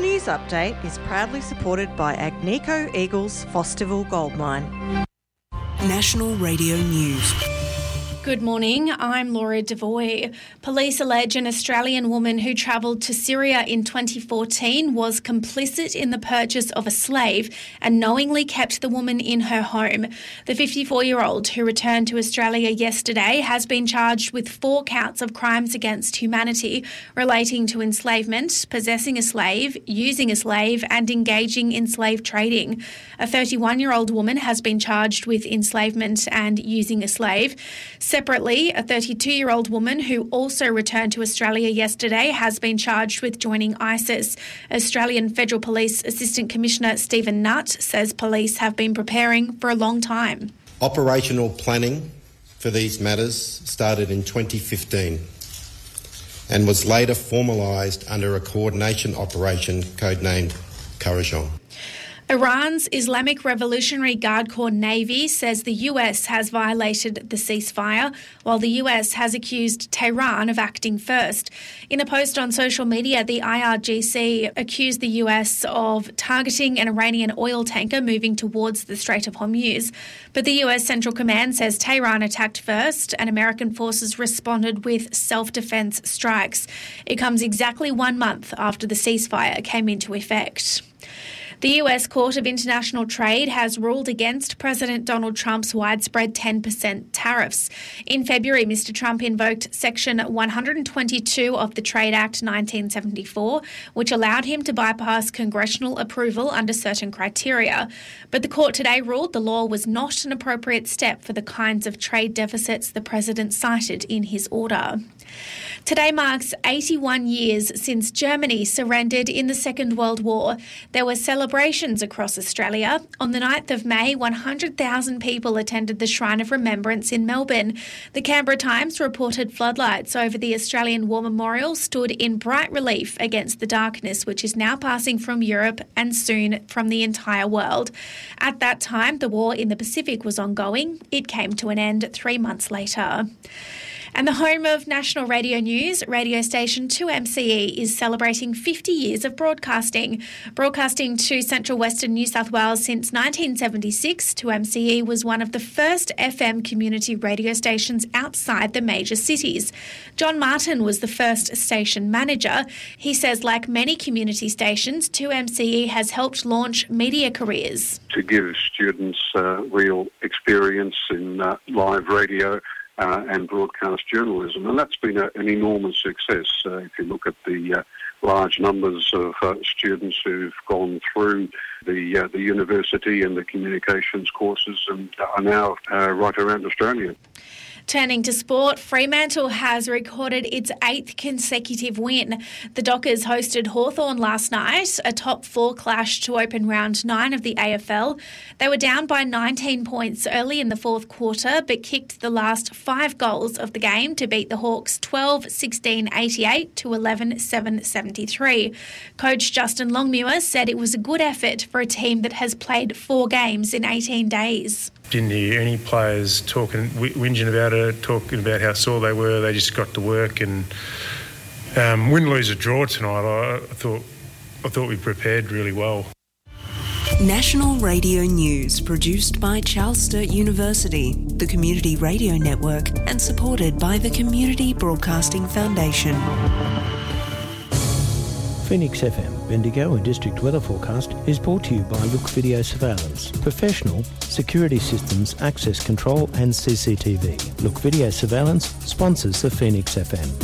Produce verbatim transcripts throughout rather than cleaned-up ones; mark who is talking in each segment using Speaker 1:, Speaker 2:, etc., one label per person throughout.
Speaker 1: news update is proudly supported by Agnico Eagles Fosterville Gold Mine.
Speaker 2: National Radio News.
Speaker 3: Good morning, I'm Laura Devoy. Police allege an Australian woman who travelled to Syria in twenty fourteen was complicit in the purchase of a slave and knowingly kept the woman in her home. The fifty-four-year-old who returned to Australia yesterday has been charged with four counts of crimes against humanity relating to enslavement, possessing a slave, using a slave and engaging in slave trading. A thirty-one-year-old woman has been charged with enslavement and using a slave. Separately, a thirty-two-year-old woman who also returned to Australia yesterday has been charged with joining ISIS. Australian Federal Police Assistant Commissioner Stephen Nutt says police have been preparing for a long time.
Speaker 4: Operational planning for these matters started in twenty fifteen and was later formalised under a coordination operation codenamed Courageon.
Speaker 3: Iran's Islamic Revolutionary Guard Corps Navy says the U S has violated the ceasefire, while the U S has accused Tehran of acting first. In a post on social media, the I R G C accused the U S of targeting an Iranian oil tanker moving towards the Strait of Hormuz. But the U S Central Command says Tehran attacked first and American forces responded with self-defense strikes. It comes exactly one month after the ceasefire came into effect. The U S Court of International Trade has ruled against President Donald Trump's widespread ten percent tariffs. In February, Mister Trump invoked Section one hundred twenty-two of the Trade Act nineteen seventy-four, which allowed him to bypass congressional approval under certain criteria. But the court today ruled the law was not an appropriate step for the kinds of trade deficits the president cited in his order. Today marks eighty-one years since Germany surrendered in the Second World War. There were celebrations across Australia. On the ninth of May, one hundred thousand people attended the Shrine of Remembrance in Melbourne. The Canberra Times reported floodlights over the Australian War Memorial stood in bright relief against the darkness which is now passing from Europe and soon from the entire world. At that time, the war in the Pacific was ongoing. It came to an end three months later. And the home of National Radio News, radio station two M C E, is celebrating fifty years of broadcasting. Broadcasting to Central Western New South Wales since nineteen seventy-six, two M C E was one of the first F M community radio stations outside the major cities. John Martin was the first station manager. He says, like many community stations, two M C E has helped launch media careers.
Speaker 5: To give students uh, real experience in uh, live radio, Uh, and broadcast journalism, and that's been a, an enormous success. Uh, if you look at the uh, large numbers of uh, students who've gone through the uh, the university and the communications courses and are now uh, right around Australia.
Speaker 3: Turning to sport, Fremantle has recorded its eighth consecutive win. The Dockers hosted Hawthorn last night, a top four clash to open round nine of the A F L. They were down by nineteen points early in the fourth quarter, but kicked the last five goals of the game to beat the Hawks twelve sixteen eighty-eight to eleven seven seventy-three. Coach Justin Longmuir said it was a good effort for a team that has played four games in eighteen days.
Speaker 6: Didn't hear any players talking, whinging about it, talking about how sore they were. They just got to work and um, win, lose, or draw tonight. I, I thought, I thought we prepared really well.
Speaker 2: National Radio News, produced by Charles Sturt University, the Community Radio Network, and supported by the Community Broadcasting Foundation.
Speaker 7: Phoenix F M, Bendigo and District Weather Forecast is brought to you by Look Video Surveillance. Professional security systems, access control and C C T V. Look Video Surveillance sponsors the Phoenix F M.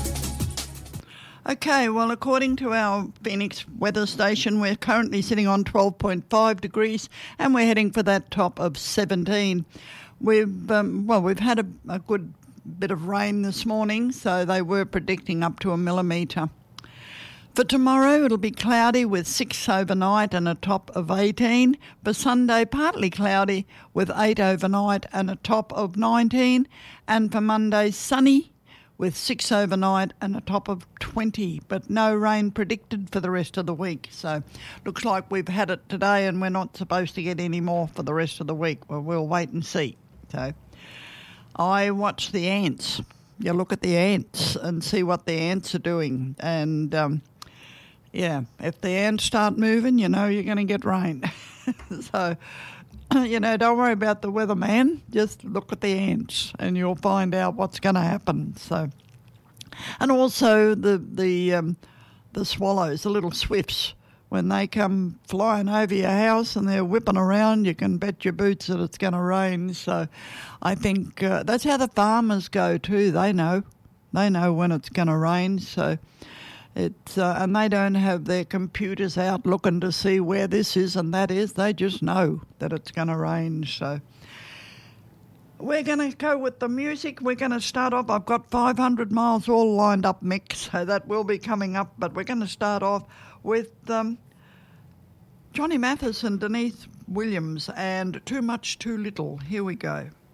Speaker 8: Okay, well, according to our Phoenix weather station, we're currently sitting on twelve point five degrees and we're heading for that top of seventeen. We've, um, well, we've had a, a good bit of rain this morning, so they were predicting up to a millimetre. For tomorrow, it'll be cloudy with six overnight and a top of eighteen. For Sunday, partly cloudy with eight overnight and a top of nineteen. And for Monday, sunny with six overnight and a top of twenty, but no rain predicted for the rest of the week. So looks like we've had it today and we're not supposed to get any more for the rest of the week. Well, we'll wait and see. So I watch the ants. You look at the ants and see what the ants are doing. And um, yeah, if the ants start moving, you know you're going to get rain. So, you know, don't worry about the weatherman. Just look at the ants and you'll find out what's going to happen. So, and also the the um, the swallows, the little swifts, when they come flying over your house and they're whipping around, you can bet your boots that it's going to rain. So I think uh, that's how the farmers go too. They know. They know when it's going to rain. So it's uh, and they don't have their computers out looking to see where this is and that is. They just know that it's going to rain. So we're going to go with the music. We're going to start off. I've got five hundred miles all lined up, Mick, so that will be coming up. But we're going to start off with um, Johnny Mathis and Denise Williams and Too Much Too Little. Here we go.